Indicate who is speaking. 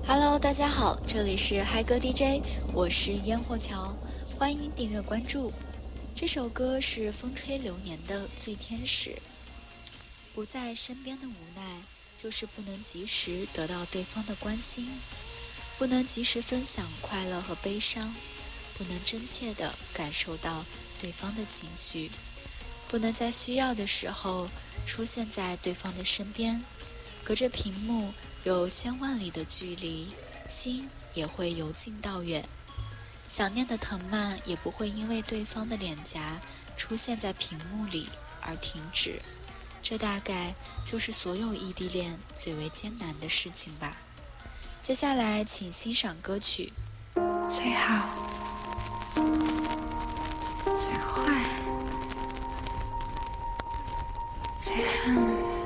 Speaker 1: Hello， 大家好，这里是嗨歌 DJ， 我是烟火桥，欢迎订阅关注。这首歌是风吹流年的《醉天使》。不在身边的无奈，就是不能及时得到对方的关心，不能及时分享快乐和悲伤，不能真切地感受到对方的情绪，不能在需要的时候出现在对方的身边。隔着屏幕有千万里的距离，心也会由近到远。想念的藤蔓也不会因为对方的脸颊出现在屏幕里而停止。这大概就是所有异地恋最为艰难的事情吧。接下来请欣赏歌曲
Speaker 2: 最好最坏最恨